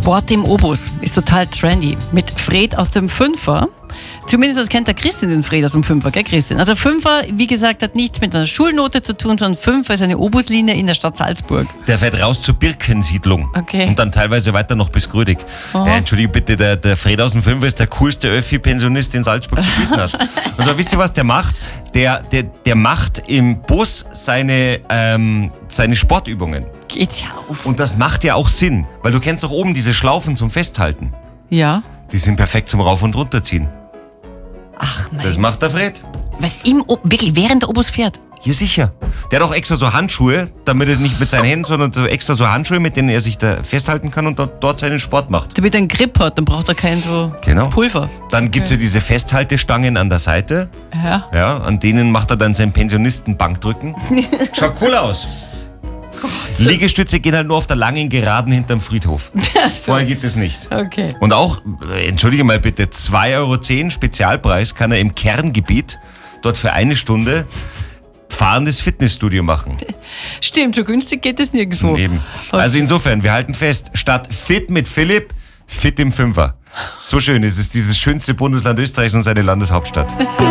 Sport im Obus ist total trendy. Mit Fred aus dem Fünfer. Zumindest das kennt der Christin, den Fred aus dem Fünfer, gell Christin? Also Fünfer, wie gesagt, hat nichts mit einer Schulnote zu tun, sondern Fünfer ist eine Obuslinie in der Stadt Salzburg. Der fährt raus zur Birkensiedlung. Okay. Und dann teilweise weiter noch bis Grödig. Ja, entschuldige bitte, der Fred aus dem Fünfer ist der coolste Öffi-Pensionist, den Salzburg zu bieten hat. Also wisst ihr, was der macht? Der macht im Bus seine Sportübungen. Geht's ja auf. Und das macht ja auch Sinn, weil du kennst doch oben diese Schlaufen zum Festhalten. Ja. Die sind perfekt zum Rauf- und Runterziehen. Ach mein. Das macht der Fred. Was wirklich während der Obus fährt? Ja, sicher. Der hat auch extra so Handschuhe, damit er nicht mit seinen Händen, sondern so extra so Handschuhe, mit denen er sich da festhalten kann und dort seinen Sport macht. Damit er einen Grip hat, dann braucht er kein so Pulver. Dann gibt's ja diese Festhaltestangen an der Seite. Ja. Ja, an denen macht er dann sein Pensionistenbankdrücken. Schaut cool aus. Liegestütze gehen halt nur auf der langen Geraden hinterm Friedhof. Ach so. Vorher geht es nicht. Okay. Und auch, entschuldige mal bitte, 2,10 € Spezialpreis kann er im Kerngebiet dort für eine Stunde fahrendes Fitnessstudio machen. Stimmt, so günstig geht es nirgendwo. Eben. Okay. Also insofern, wir halten fest, statt fit mit Philipp, fit im Fünfer. So schön ist es, dieses schönste Bundesland Österreichs und seine Landeshauptstadt.